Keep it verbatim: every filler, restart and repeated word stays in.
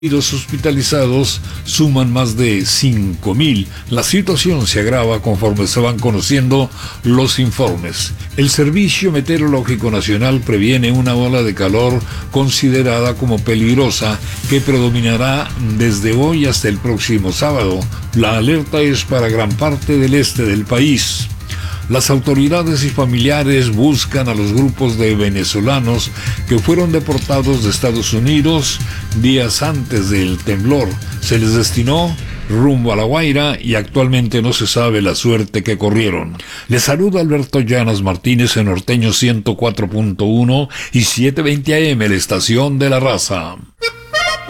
Y los hospitalizados suman más de cinco mil. La situación se agrava conforme se van conociendo los informes. El Servicio Meteorológico Nacional previene una ola de calor considerada como peligrosa que predominará desde hoy hasta el próximo sábado. La alerta es para gran parte del este del país. Las autoridades y familiares buscan a los grupos de venezolanos que fueron deportados de Estados Unidos días antes del temblor. Se les destinó rumbo a La Guaira y actualmente no se sabe la suerte que corrieron. Les saluda Alberto Llanas Martínez en Norteño ciento cuatro punto uno y setecientos veinte A M, la estación de la raza.